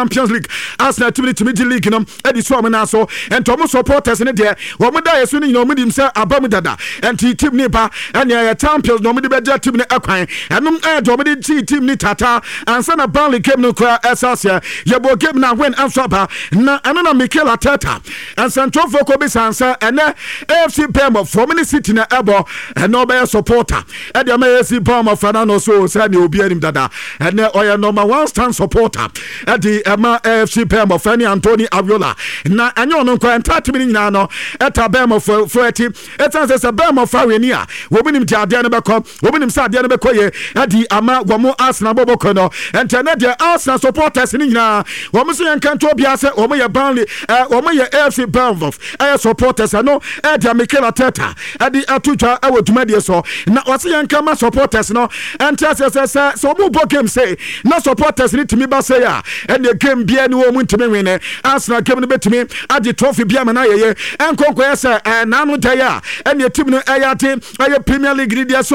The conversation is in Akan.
Champions League Arsenal team league no edi so amena so ento mo supporters ne de wo mo da yeso ni nyom dim se abamu dada enti team ni ba ene ya champions no mo de beja team ne akwan enum do mo de team ni tata ansa na Burnley game no kwa Excelsior ye bo game na when anso ba na eno na Mikel Arteta ansa ntofo ko be sansa ene AFC Bournemouth from the city na ebo eno be supporter e de ma AFC Bournemouth Fernando so say ni obi anim dada ene oya number 1 stand supporter e di ema AFC Bournemouth Fanny Anthony Aviola na anyo no kwa entertainment nyina no eta Bournemouth for eti etan se Bournemouth faweni a wo binim ti ade ne bekọ wo binim sa ade ne bekọ ye e di ama gomo Arsenal boboko no ente de Arsenal supporters ni nyina wo mo so yankanto bia se wo mo ye Burnley wo mo ye AFC Bournemouth supporters no e di Mikel Arteta e di atutwa e woduma de so na wo se yankama supporters no ente se wo mo bo game say na supporters ni timi ba say a and the game bia ni wo mu ntimi wene Arsenal game no betimi adi trophy bia ma na yeye enkonko yesa na no taya and the team no ayate Premier League dia so